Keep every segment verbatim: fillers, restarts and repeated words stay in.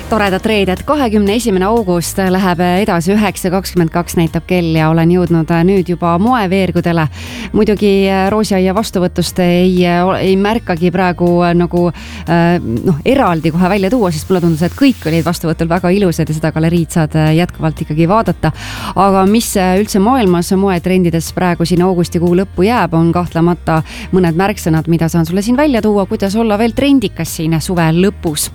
toredat reedet, kahekümne esimene august läheb edasi, üheksa kakskümmend kaks näitab kell ja olen jõudnud nüüd juba moeveergudele. Muidugi roosiaia vastuvõtust ei, ei märkagi praegu nagu noh, eraldi kohe välja tuua, sest mulle tundus, et kõik olid vastuvõtul väga ilusad ja seda galeriid saad jätkuvalt ikkagi vaadata. Aga mis üldse maailmas moetrendides praegu siin augustikuu lõppu jääb, on kahtlemata mõned märksõnad, mida saan sulle siin välja tuua, kuidas olla veel trendikas siin suve lõpus.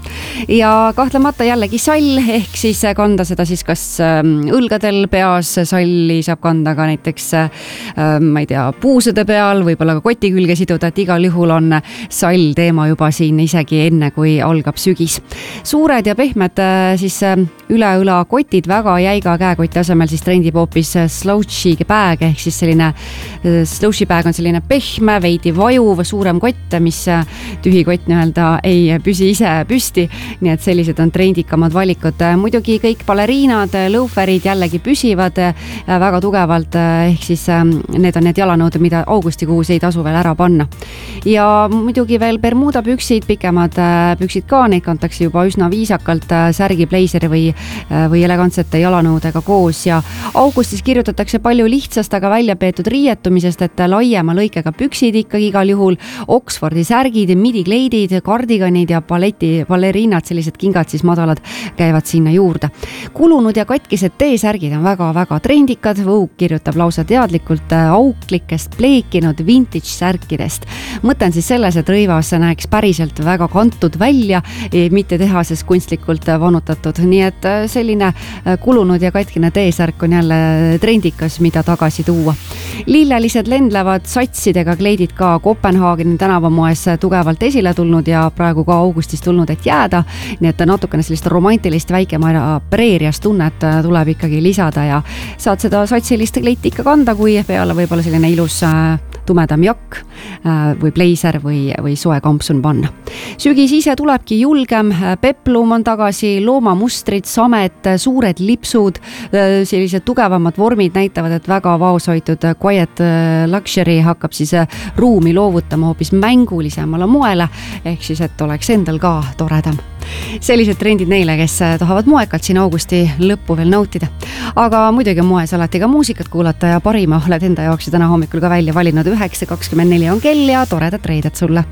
Ja kahtlemata jällegi sall, ehk siis kanda seda siis kas õlgadel, peas, salli saab kanda ka näiteks ma ei tea, puusade peal, võib-olla ka koti külge siduda, et igal juhul on sall teema juba siin isegi enne, kui algab sügis. Suured ja pehmed siis üle-õla kotid, väga jäiga käekoti asemel siis trendib hoopis slouchy bag, ehk siis selline slouchy bag on selline pehme, veidi vajuv, suurem kott, mis tühi kott nii-öelda ei püsi ise püsti, nii et sellised on trendikamad valikud. Muidugi kõik baleriinad, lõuferid jällegi püsivad väga tugevalt, ehk siis need on need jalanõud, mida augustikuus ei tasu veel ära panna. Ja muidugi veel Bermuda püksid, pikemad püksid ka, neid kantakse juba üsna viisakalt särgi, bleiseri või, või elegantsete jalanõudega koos ja augustis kirjutatakse palju lihtsast, aga välja peetud riietumisest, et laiema lõikega püksid ikkagi igal juhul, Oxfordi särgid, midikleidid, kardiganid ja paleti, baleriinad, sellised kingad siis madalad käivad sinna juurde. Kulunud ja katkised T-särgid on väga-väga trendikad. Vogue kirjutab lausa teadlikult auklikest, pleekinud vintage särkidest. Mõte on siis selles, et rõivas näeks päriselt väga kantud välja, mitte tehases kunstlikult vanutatud. Nii et selline kulunud ja katkine T-särk on jälle trendikas, mida tagasi tuua. Lillelised lendlevad satsidega kleidid ka Kopenhaageni tänavamoes tugevalt esile tulnud ja praegu ka augustis tulnud, et jääda. Nii et natukene sellist romantilist väikemaja preerias tunnet tuleb ikkagi lisada ja saad seda satsilist kleiti ikka kanda, kui peale võib-olla selline ilus tumedam jakk või bleiser või, või soe kampsun panna. Sügis ise tulebki julgem, peplum on tagasi, loomamustrid, samet, suured lipsud, sellised tugevamad vormid näitavad, et väga vaoshoitud quiet luxury hakkab siis ruumi loovutama hoopis mängulisemale moele, ehk siis, et oleks endal ka toredam. Sellised trendid neile, kes tahavad moekalt siin augusti lõppu veel nautida. Aga muidugi moes alati ka muusikat kuulata ja parima oled enda jaoks ja täna hommikul ka välja valinud. üheksa kakskümmend neli on kell ja toredat reedet sulle.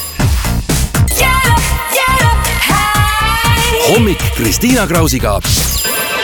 Hommik Kristiina Krausiga.